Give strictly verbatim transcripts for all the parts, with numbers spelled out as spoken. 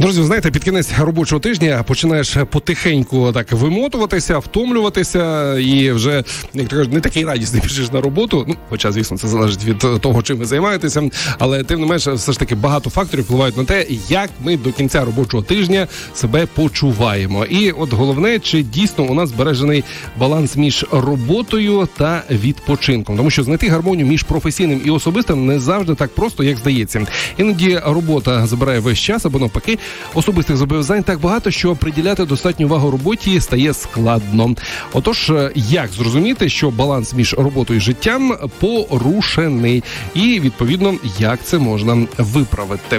Друзі, знаєте, під кінець робочого тижня починаєш потихеньку так вимотуватися, втомлюватися і вже, як то кажуть, не такий радісний біжиш на роботу. Ну, хоча, звісно, це залежить від того, чим ви займаєтеся, але тим не менше, все ж таки багато факторів впливають на те, як ми до кінця робочого тижня себе почуваємо. І от головне, чи дійсно у нас збережений баланс між роботою та відпочинком. Тому що знайти гармонію між професійним і особистим не завжди так просто, як здається. Іноді робота забирає весь час, або навпаки, особистих зобов'язань так багато, що приділяти достатню увагу роботі стає складно. Отож, як зрозуміти, що баланс між роботою і життям порушений? І, відповідно, як це можна виправити?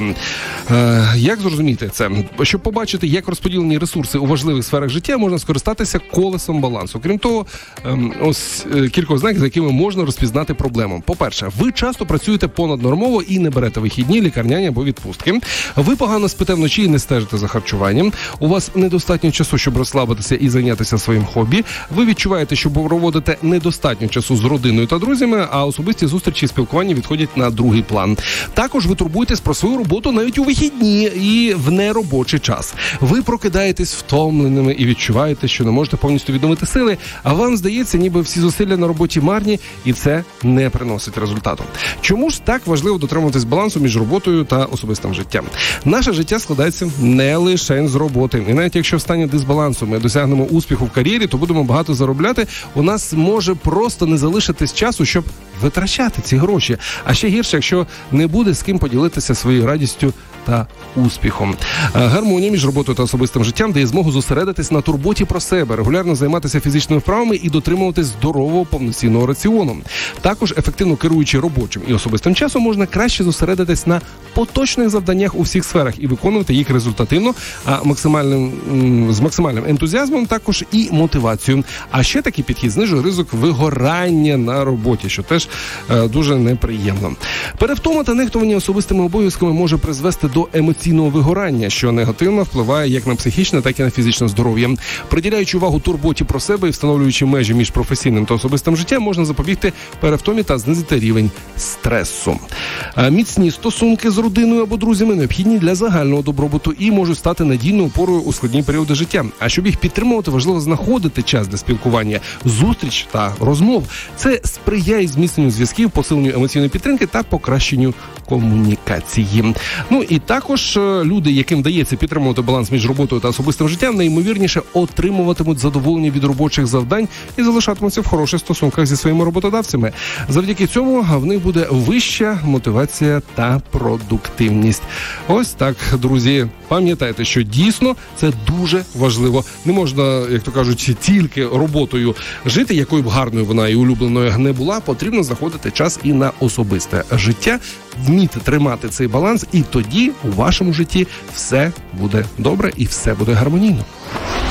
Е, як зрозуміти це? Щоб побачити, як розподілені ресурси у важливих сферах життя, можна скористатися колесом балансу. Крім того, е, ось е, кілька ознак, за якими можна розпізнати проблему. По-перше, ви часто працюєте понаднормово і не берете вихідні, лікарняні або відпустки. Ви погано спите вночі і не стежите за харчуванням. У вас недостатньо часу, щоб розслабитися і зайнятися своїм хобі. Ви відчуваєте, що проводите недостатньо часу з родиною та друзями, а особисті зустрічі і спілкування відходять на другий план. Також ви турбуєтесь про свою роботу навіть у вихідні і в неробочий час. Ви прокидаєтесь втомленими і відчуваєте, що не можете повністю відновити сили, а вам здається, ніби всі зусилля на роботі марні, і це не приносить результату. Чому ж так важливо дотримуватись балансу між роботою та особистим життям? Наше життя складається не лише з роботи. І навіть якщо в стані дисбалансу ми досягнемо успіху в кар'єрі, то будемо багато заробляти, у нас може просто не залишитись часу, щоб витрачати ці гроші. А ще гірше, якщо не буде з ким поділитися своєю радістю та успіхом. Гармонія між роботою та особистим життям дає змогу зосередитись на турботі про себе, регулярно займатися фізичними вправами і дотримуватись здорового повноцінного раціону. Також, ефективно керуючи робочим і особистим часом, можна краще зосередитись на поточних завданнях у всіх сферах і виконувати їх результативно, а максимальним, з максимальним ентузіазмом також і мотивацією. А ще такий підхід знижує ризик вигорання на роботі, що теж е, дуже неприємно. Перевтома та нехтування особистими обов'язками може призвести до емоційного вигорання, що негативно впливає як на психічне, так і на фізичне здоров'я. Приділяючи увагу турботі про себе і встановлюючи межі між професійним та особистим життям, можна запобігти перевтомі та знизити рівень стресу. А міцні стосунки з родиною або друзями необхідні для загального добробуту і можуть стати надійною опорою у складні періоди життя. А щоб їх підтримувати, важливо знаходити час для спілкування, зустріч та розмов. Це сприяє зміцненню зв'язків, посиленню емоційної підтримки та покращенню комунікації. Ну і також люди, яким вдається підтримувати баланс між роботою та особистим життям, найімовірніше отримуватимуть задоволення від робочих завдань і залишатимуться в хороших стосунках зі своїми роботодавцями. Завдяки цьому в них буде вища мотивація та продуктивність. Ось так, друзі, пам'ятайте, що дійсно це дуже важливо. Не можна, як то кажуть, тільки роботою жити, якою б гарною вона і улюбленою не була, потрібно знаходити час і на особисте життя, вміти тримати цей баланс, і тоді у вашому житті все буде добре і все буде гармонійно.